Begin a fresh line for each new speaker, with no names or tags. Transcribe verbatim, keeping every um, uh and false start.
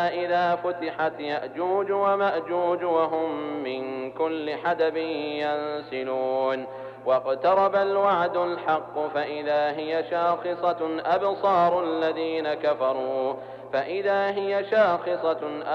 إذا فتحت يأجوج ومأجوج وهم من كل حدب ينسلون واقترب الوعد الحق فإذا هي شاخصة أبصار الذين كفروا فإذا هي شاخصة